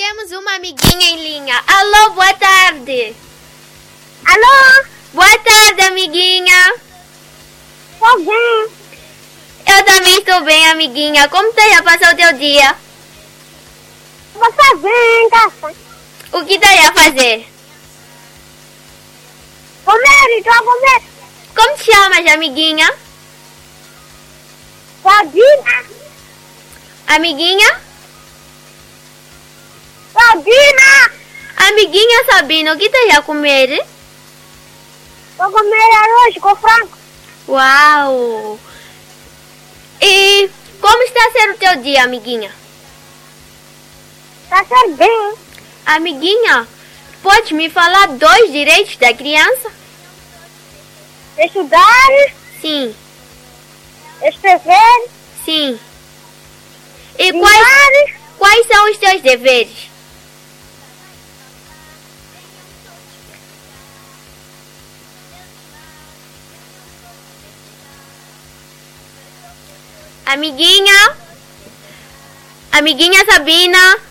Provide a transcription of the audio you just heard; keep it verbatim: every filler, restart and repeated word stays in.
Temos uma amiguinha em linha. Alô, boa tarde. Alô? Boa tarde, amiguinha. Tô bem. Eu também estou bem, amiguinha. Como tá a passar o teu dia? Você vem em casa. O que tá a fazer? Comer, tô a comer. Como te chamas, amiguinha? Sabina. Amiguinha? Sabina. Amiguinha Sabina, o que tá a comer? Vou comer arroz com frango. Uau! E como está a ser o teu dia, amiguinha? Tá sendo bem. Amiguinha, pode me falar dois direitos da criança? Estudar, Sim, escrever, sim. E brincar, quais, quais são os teus deveres? Amiguinha? Amiguinha Sabina?